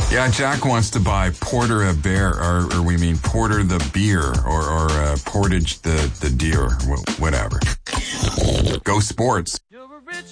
Yeah, Jack wants to buy Porter a bear, or we mean Porter the beer, or Portage the deer, whatever. Go Sports.